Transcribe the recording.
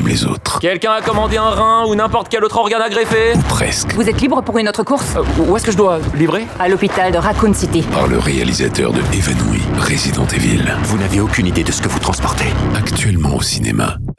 comme les autres. Quelqu'un a commandé un rein ou n'importe quel autre organe à greffer? Ou presque. Vous êtes libre pour une autre course? Où est-ce que je dois livrer? À l'hôpital de Raccoon City. Par le réalisateur de Évanoui, Resident Evil. Vous n'avez aucune idée de ce que vous transportez. Actuellement au cinéma.